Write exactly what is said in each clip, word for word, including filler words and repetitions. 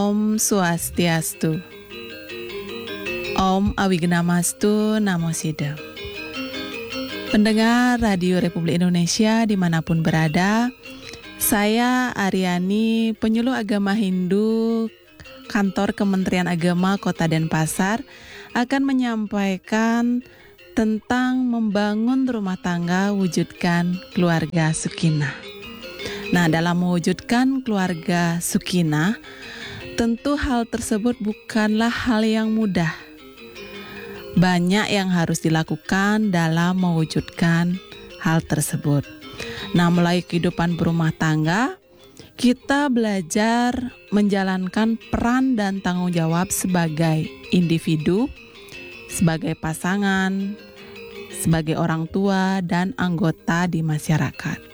Om Swastiastu. Om Awignamastu Namo Sidha. Pendengar Radio Republik Indonesia dimanapun berada, saya Aryani, penyuluh agama Hindu, Kantor Kementerian Agama Kota Denpasar, akan menyampaikan tentang membangun rumah tangga, wujudkan keluarga sakinah. Nah, dalam mewujudkan keluarga sakinah, tentu hal tersebut bukanlah hal yang mudah. Banyak yang harus dilakukan dalam mewujudkan hal tersebut. Nah, mulai kehidupan berumah tangga, kita belajar menjalankan peran dan tanggung jawab sebagai individu, sebagai pasangan, sebagai orang tua, dan anggota di masyarakat.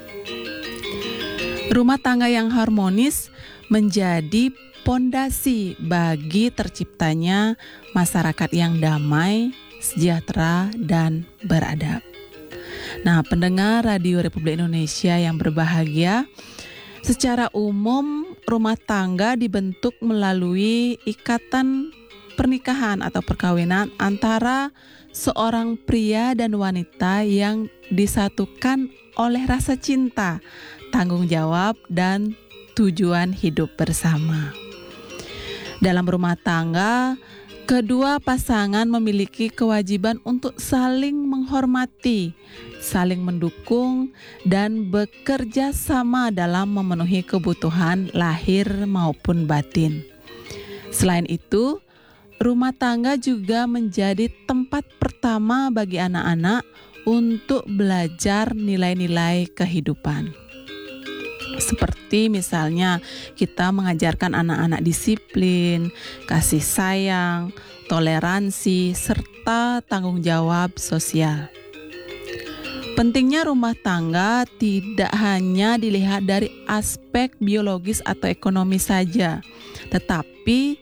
Rumah tangga yang harmonis menjadi pondasi bagi terciptanya masyarakat yang damai, sejahtera, dan beradab. Nah, pendengar Radio Republik Indonesia yang berbahagia, secara umum rumah tangga dibentuk melalui ikatan pernikahan atau perkawinan antara seorang pria dan wanita yang disatukan oleh rasa cinta, tanggung jawab, dan tujuan hidup bersama. Dalam rumah tangga, kedua pasangan memiliki kewajiban untuk saling menghormati, saling mendukung, dan bekerja sama dalam memenuhi kebutuhan lahir maupun batin. Selain itu, rumah tangga juga menjadi tempat pertama bagi anak-anak untuk belajar nilai-nilai kehidupan. Seperti misalnya kita mengajarkan anak-anak disiplin, kasih sayang, toleransi, serta tanggung jawab sosial. Pentingnya rumah tangga tidak hanya dilihat dari aspek biologis atau ekonomi saja, tetapi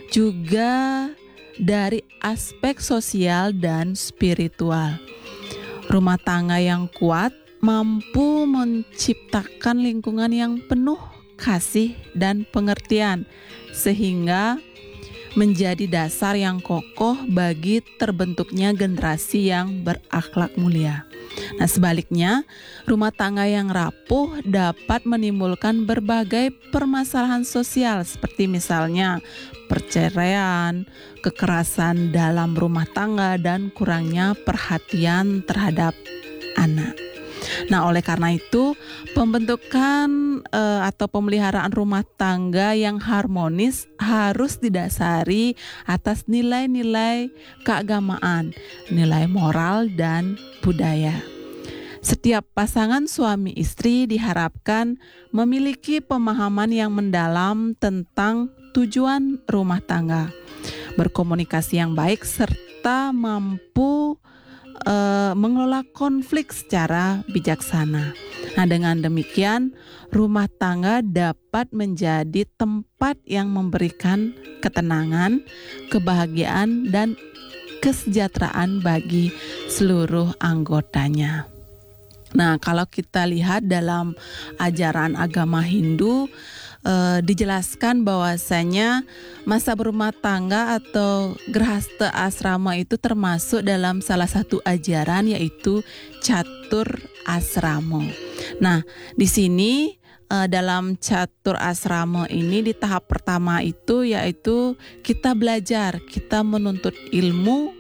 juga dari aspek sosial dan spiritual. Rumah tangga yang kuat mampu menciptakan lingkungan yang penuh kasih dan pengertian, sehingga menjadi dasar yang kokoh bagi terbentuknya generasi yang berakhlak mulia. Nah, sebaliknya, rumah tangga yang rapuh dapat menimbulkan berbagai permasalahan sosial, seperti misalnya perceraian, kekerasan dalam rumah tangga, dan kurangnya perhatian terhadap anak. Nah, oleh karena itu, pembentukan e, atau pemeliharaan rumah tangga yang harmonis harus didasari atas nilai-nilai keagamaan, nilai moral, dan budaya. Setiap pasangan suami istri diharapkan memiliki pemahaman yang mendalam tentang tujuan rumah tangga, berkomunikasi yang baik, serta mampu Uh, mengelola konflik secara bijaksana. Nah, dengan demikian rumah tangga dapat menjadi tempat yang memberikan ketenangan, kebahagiaan, dan kesejahteraan bagi seluruh anggotanya. Nah, kalau kita lihat dalam ajaran agama Hindu, Uh, dijelaskan bahwasanya masa berumah tangga atau grahasta asrama itu termasuk dalam salah satu ajaran, yaitu catur asrama. Nah, di sini uh, dalam catur asrama ini di tahap pertama itu yaitu kita belajar, kita menuntut ilmu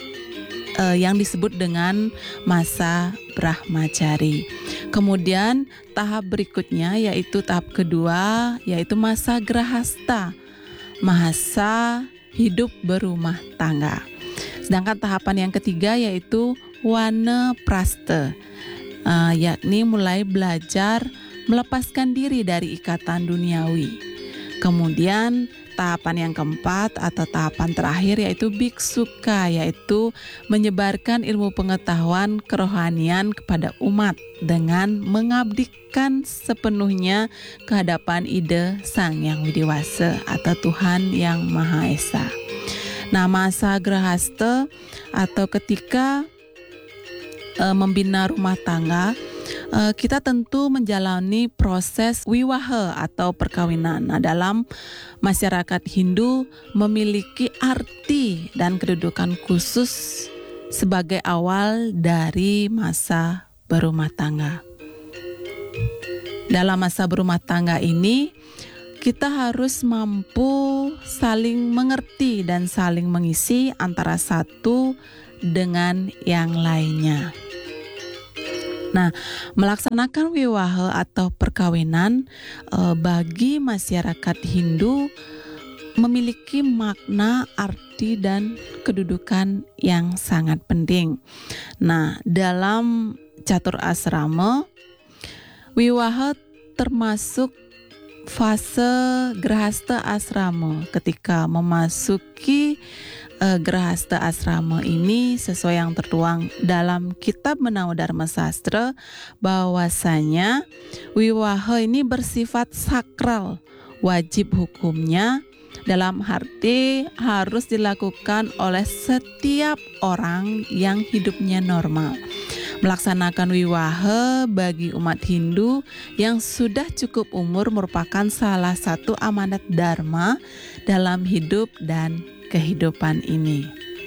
uh, yang disebut dengan masa Brahmacari. Kemudian tahap berikutnya yaitu tahap kedua, yaitu masa grahasta, masa hidup berumah tangga. Sedangkan tahapan yang ketiga yaitu Wanaprastha, uh, yakni mulai belajar melepaskan diri dari ikatan duniawi. Kemudian tahapan yang keempat atau tahapan terakhir yaitu Biksuka, yaitu menyebarkan ilmu pengetahuan kerohanian kepada umat dengan mengabdikan sepenuhnya kehadapan ide Sang Yang Widi Wasa atau Tuhan Yang Maha Esa. Nah, masa grahasta atau ketika e, membina rumah tangga uh, kita tentu menjalani proses wiwaha atau perkawinan. Nah, dalam masyarakat Hindu memiliki arti dan kedudukan khusus sebagai awal dari masa berumah tangga. Dalam masa berumah tangga ini, kita harus mampu saling mengerti dan saling mengisi antara satu dengan yang lainnya. Nah, melaksanakan wiwaha atau perkawinan eh, bagi masyarakat Hindu memiliki makna, arti, dan kedudukan yang sangat penting. Nah, dalam catur asrama, wiwaha termasuk fase grahasta asrama. Ketika memasuki uh, grahasta asrama ini, sesuai yang tertuang dalam kitab Menawa Dharma Sastra, bahwasanya wiwaha ini bersifat sakral, wajib hukumnya dalam arti harus dilakukan oleh setiap orang yang hidupnya normal. Melaksanakan wiwaha bagi umat Hindu yang sudah cukup umur merupakan salah satu amanat dharma dalam hidup dan kehidupan ini.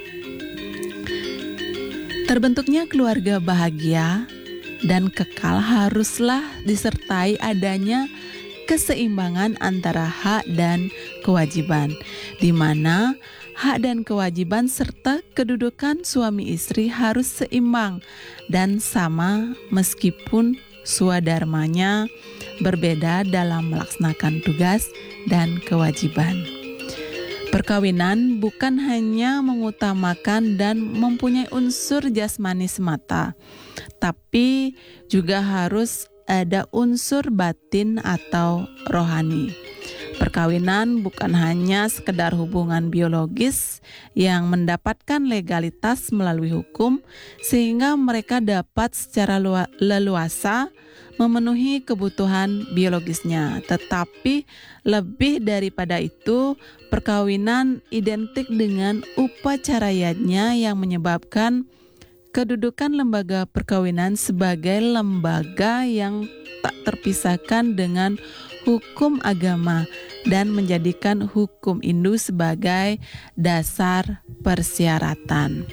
Terbentuknya keluarga bahagia dan kekal haruslah disertai adanya keseimbangan antara hak dan kewajiban, di mana hak dan kewajiban serta kedudukan suami istri harus seimbang dan sama meskipun swadharmanya berbeda dalam melaksanakan tugas dan kewajiban. Perkawinan bukan hanya mengutamakan dan mempunyai unsur jasmani semata, tapi juga harus ada unsur batin atau rohani. Perkawinan bukan hanya sekedar hubungan biologis yang mendapatkan legalitas melalui hukum sehingga mereka dapat secara leluasa memenuhi kebutuhan biologisnya, tetapi lebih daripada itu, perkawinan identik dengan upacarayanya yang menyebabkan kedudukan lembaga perkawinan sebagai lembaga yang tak terpisahkan dengan hukum agama dan menjadikan hukum Hindu sebagai dasar persyaratan.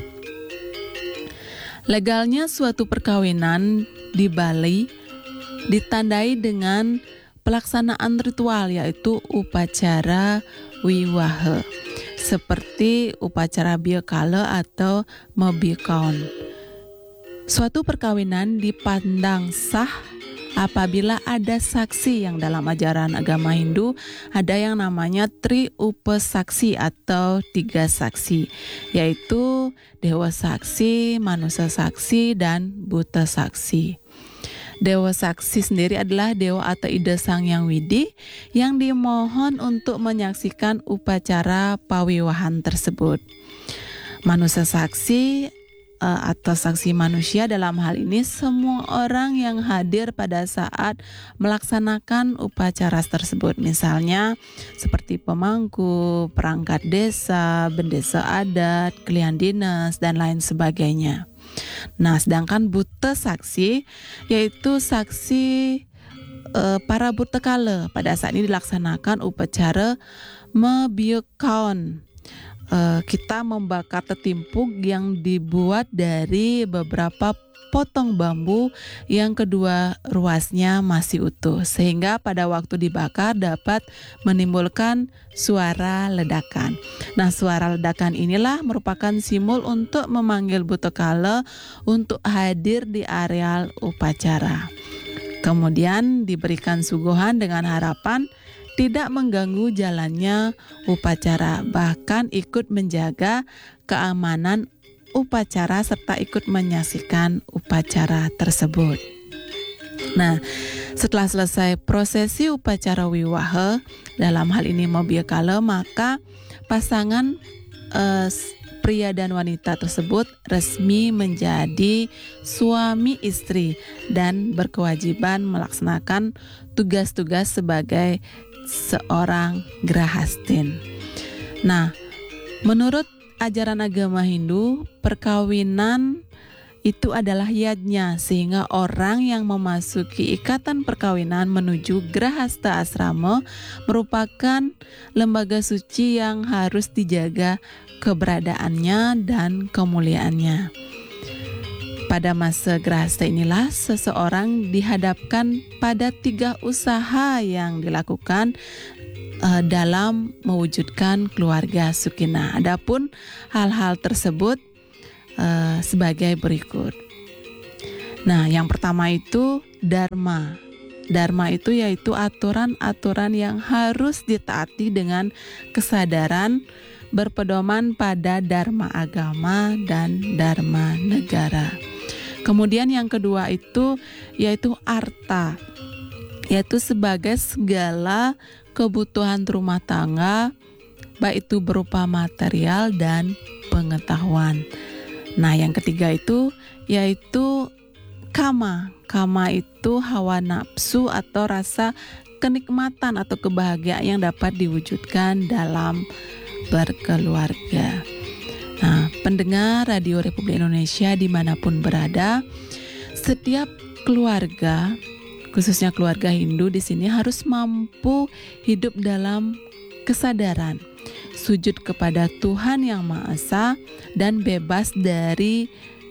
Legalnya suatu perkawinan di Bali ditandai dengan pelaksanaan ritual, yaitu upacara wiwaha, seperti upacara biakala atau mebikaon. Suatu perkawinan dipandang sah apabila ada saksi yang dalam ajaran agama Hindu ada yang namanya tri upa saksi atau tiga saksi, yaitu dewa saksi, manusia saksi, dan buta saksi. Dewa saksi sendiri adalah dewa atau ida sang yang widi yang dimohon untuk menyaksikan upacara pawiwahan tersebut. Manusia saksi Uh, atau saksi manusia dalam hal ini semua orang yang hadir pada saat melaksanakan upacara tersebut, misalnya seperti pemangku, perangkat desa, bendesa adat, kelihan dinas, dan lain sebagainya. Nah, sedangkan buta saksi yaitu saksi uh, para buta kala pada saat ini dilaksanakan upacara mebikaon. Uh, kita membakar tetimpuk yang dibuat dari beberapa potong bambu yang kedua ruasnya masih utuh, sehingga pada waktu dibakar dapat menimbulkan suara ledakan. Nah, suara ledakan inilah merupakan simbol untuk memanggil buta kala untuk hadir di areal upacara. Kemudian diberikan suguhan dengan harapan tidak mengganggu jalannya upacara, bahkan ikut menjaga keamanan upacara serta ikut menyaksikan upacara tersebut. Nah, setelah selesai prosesi upacara wiwaha, dalam hal ini mebikala, maka pasangan eh, pria dan wanita tersebut resmi menjadi suami istri dan berkewajiban melaksanakan tugas-tugas sebagai seorang grahastin. Nah, menurut ajaran agama Hindu, perkawinan itu adalah yadnya, sehingga orang yang memasuki ikatan perkawinan menuju Grahasta Asrama merupakan lembaga suci yang harus dijaga keberadaannya dan kemuliaannya. Pada masa Grahasta inilah seseorang dihadapkan pada tiga usaha yang dilakukan uh, dalam mewujudkan keluarga sakinah. Adapun hal-hal tersebut uh, sebagai berikut. Nah, yang pertama itu dharma. Dharma itu yaitu aturan-aturan yang harus ditaati dengan kesadaran berpedoman pada dharma agama dan dharma negara. Kemudian yang kedua itu yaitu arta, yaitu sebagai segala kebutuhan rumah tangga, baik itu berupa material dan pengetahuan. Nah, yang ketiga itu yaitu kama. Kama itu hawa nafsu atau rasa kenikmatan atau kebahagiaan yang dapat diwujudkan dalam berkeluarga. Nah, pendengar Radio Republik Indonesia dimanapun berada, setiap keluarga, khususnya keluarga Hindu di sini harus mampu hidup dalam kesadaran, sujud kepada Tuhan Yang Maha Esa dan bebas dari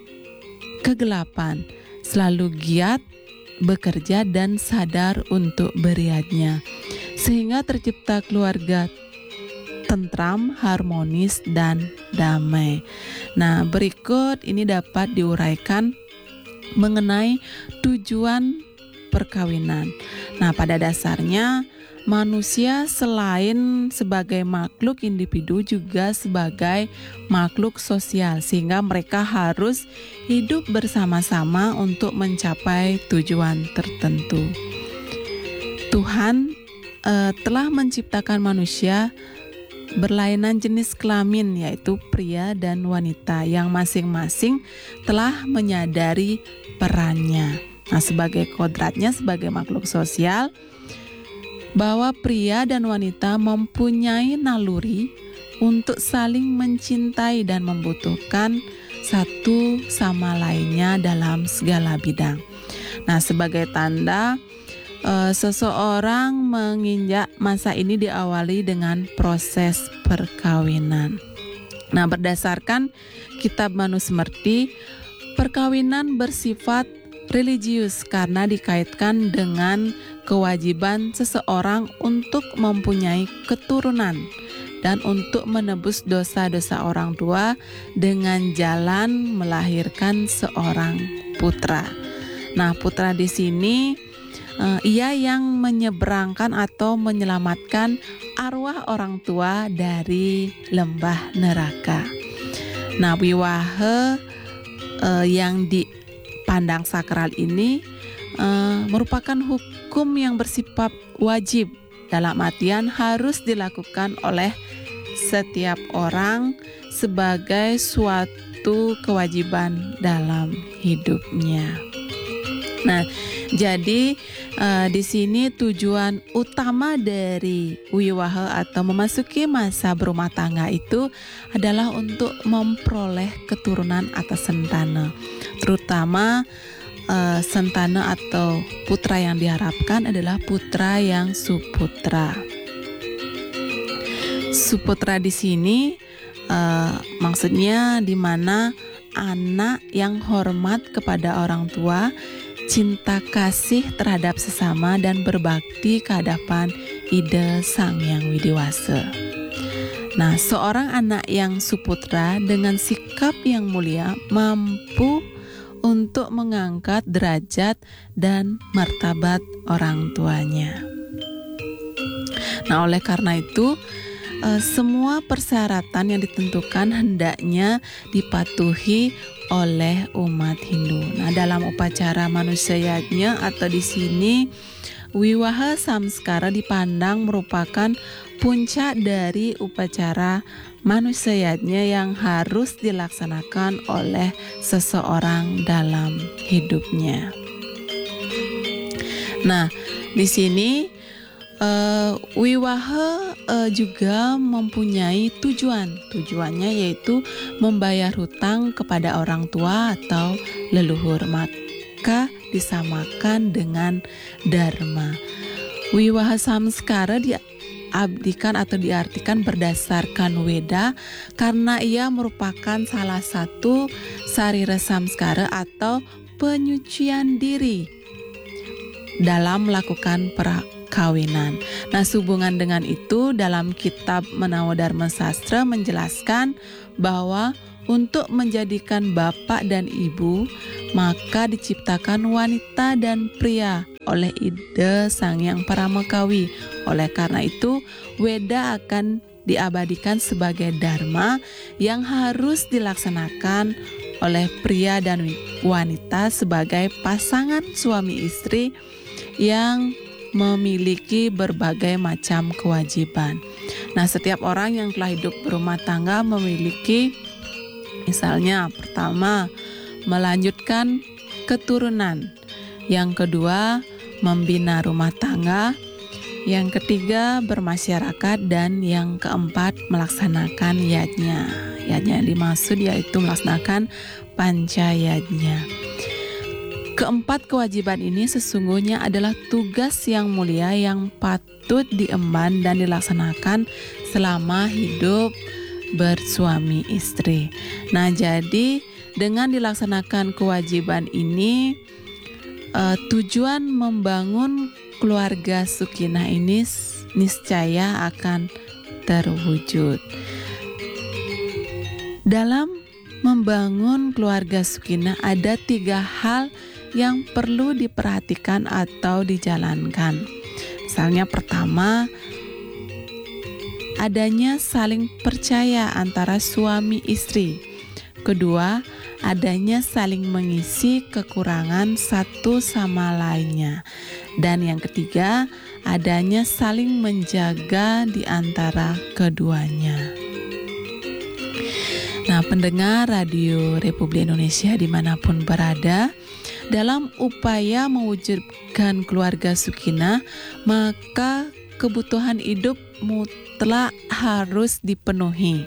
kegelapan, selalu giat bekerja dan sadar untuk beriadnya, sehingga tercipta keluarga tentram, harmonis, dan damai. Nah, berikut ini dapat diuraikan mengenai tujuan perkawinan. Nah, pada dasarnya manusia selain sebagai makhluk individu juga sebagai makhluk sosial, sehingga mereka harus hidup bersama-sama untuk mencapai tujuan tertentu. Tuhan uh, telah menciptakan manusia berlainan jenis kelamin, yaitu pria dan wanita, yang masing-masing telah menyadari perannya. Nah, sebagai kodratnya sebagai makhluk sosial, bahwa pria dan wanita mempunyai naluri untuk saling mencintai dan membutuhkan satu sama lainnya dalam segala bidang. Nah, sebagai tanda Uh, seseorang menginjak masa ini diawali dengan proses perkawinan. Nah, berdasarkan Kitab Manusmriti, perkawinan bersifat religius karena dikaitkan dengan kewajiban seseorang untuk mempunyai keturunan dan untuk menebus dosa-dosa orang tua dengan jalan melahirkan seorang putra. Nah, putra di sini Uh, ia yang menyeberangkan atau menyelamatkan arwah orang tua dari lembah neraka. Nah, wiwahe uh, yang dipandang sakral ini uh, merupakan hukum yang bersifat wajib, dalam artian harus dilakukan oleh setiap orang sebagai suatu kewajiban dalam hidupnya. Nah, jadi uh, di sini tujuan utama dari wiwahe atau memasuki masa berumah tangga itu adalah untuk memperoleh keturunan atau sentana, terutama uh, sentana atau putra yang diharapkan adalah putra yang suputra. Suputra di sini uh, maksudnya di mana anak yang hormat kepada orang tua, cinta kasih terhadap sesama, dan berbakti ke hadapan Ida Sang Hyang Widiwasa. Nah, seorang anak yang suputra dengan sikap yang mulia mampu untuk mengangkat derajat dan martabat orang tuanya. Nah, oleh karena itu, eh, semua persyaratan yang ditentukan hendaknya dipatuhi oleh umat Hindu. Nah, dalam upacara manusia yajna atau di sini wiwaha samskara dipandang merupakan puncak dari upacara manusia yajna yang harus dilaksanakan oleh seseorang dalam hidupnya. Nah, di sini Uh, wiwahe uh, juga mempunyai tujuan. Tujuannya yaitu membayar hutang kepada orang tua atau leluhur, maka disamakan dengan dharma. Wiwaha samskara diabdikan atau diartikan berdasarkan Weda karena ia merupakan salah satu sarira samskara atau penyucian diri dalam melakukan perkawinan. Nah, sehubungan dengan itu dalam kitab Menawa Dharma Sastra menjelaskan bahwa untuk menjadikan bapak dan ibu maka diciptakan wanita dan pria oleh ide Sang Hyang Paramekawi. Oleh karena itu Weda akan diabadikan sebagai dharma yang harus dilaksanakan oleh pria dan wanita sebagai pasangan suami istri yang memiliki berbagai macam kewajiban. Nah, setiap orang yang telah hidup berumah tangga memiliki, misalnya pertama, melanjutkan keturunan. Yang kedua, membina rumah tangga. Yang ketiga, bermasyarakat. Dan yang keempat, melaksanakan yajna. Yajna yang dimaksud yaitu melaksanakan pancayajna. Keempat kewajiban ini sesungguhnya adalah tugas yang mulia yang patut diemban dan dilaksanakan selama hidup bersuami istri. Nah, jadi dengan dilaksanakan kewajiban ini, uh, tujuan membangun keluarga Sukinah ini niscaya akan terwujud. Dalam membangun keluarga Sukinah ada tiga hal yang perlu diperhatikan atau dijalankan. Misalnya pertama, adanya saling percaya antara suami istri. Kedua, adanya saling mengisi kekurangan satu sama lainnya. Dan yang ketiga, adanya saling menjaga di antara keduanya. Nah, pendengar Radio Republik Indonesia dimanapun berada, dalam upaya mewujudkan keluarga Sukinah, maka kebutuhan hidup mutlak harus dipenuhi.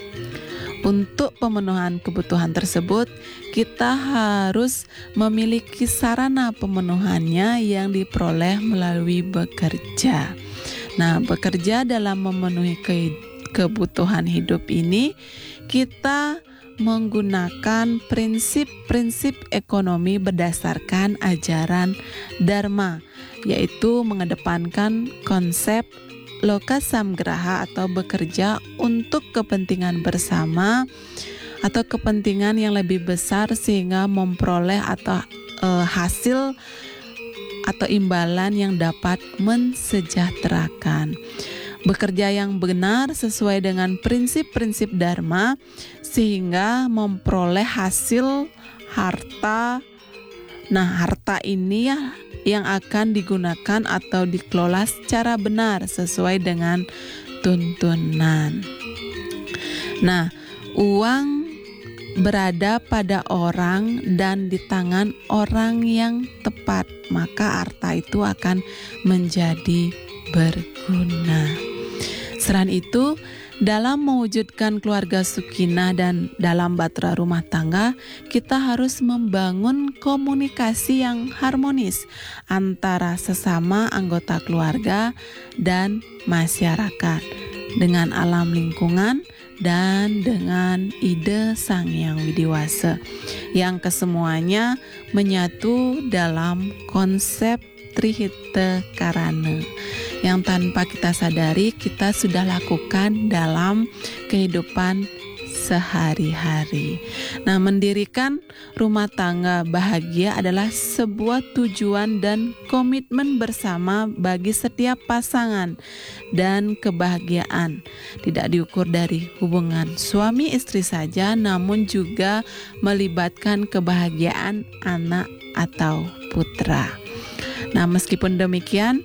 Untuk pemenuhan kebutuhan tersebut, kita harus memiliki sarana pemenuhannya yang diperoleh melalui bekerja. Nah, bekerja dalam memenuhi ke- kebutuhan hidup ini, kita menggunakan prinsip-prinsip ekonomi berdasarkan ajaran Dharma, yaitu mengedepankan konsep loka samgraha atau bekerja untuk kepentingan bersama atau kepentingan yang lebih besar sehingga memperoleh atau e, hasil atau imbalan yang dapat mensejahterakan. Bekerja yang benar sesuai dengan prinsip-prinsip Dharma sehingga memperoleh hasil harta. Nah, harta ini ya yang akan digunakan atau dikelola secara benar sesuai dengan tuntunan. Nah, uang berada pada orang dan di tangan orang yang tepat, maka harta itu akan menjadi berguna. Selain itu, dalam mewujudkan keluarga Sukinah dan dalam batra rumah tangga, kita harus membangun komunikasi yang harmonis antara sesama anggota keluarga dan masyarakat, dengan alam lingkungan dan dengan ide Sang Hyang Widiwasa, yang kesemuanya menyatu dalam konsep Trihita Karana yang tanpa kita sadari kita sudah lakukan dalam kehidupan sehari-hari. Nah, mendirikan rumah tangga bahagia adalah sebuah tujuan dan komitmen bersama bagi setiap pasangan, dan kebahagiaan tidak diukur dari hubungan suami istri saja, namun juga melibatkan kebahagiaan anak atau putra. Nah, meskipun demikian,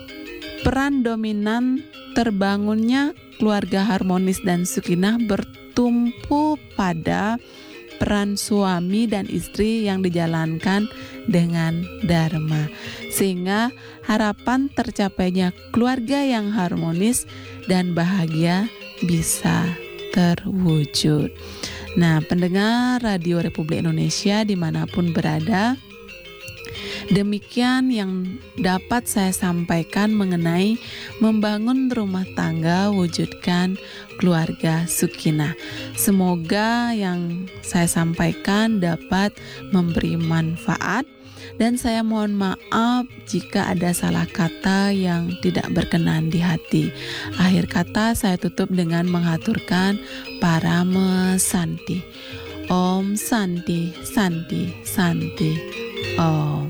peran dominan terbangunnya keluarga harmonis dan sukinah bertumpu pada peran suami dan istri yang dijalankan dengan dharma, sehingga harapan tercapainya keluarga yang harmonis dan bahagia bisa terwujud. Nah, pendengar Radio Republik Indonesia dimanapun berada, demikian yang dapat saya sampaikan mengenai membangun rumah tangga, wujudkan keluarga sakinah. Semoga yang saya sampaikan dapat memberi manfaat, dan saya mohon maaf jika ada salah kata yang tidak berkenan di hati. Akhir kata saya tutup dengan menghaturkan Parama Santi. Om Santi, Santi, Santi. Om.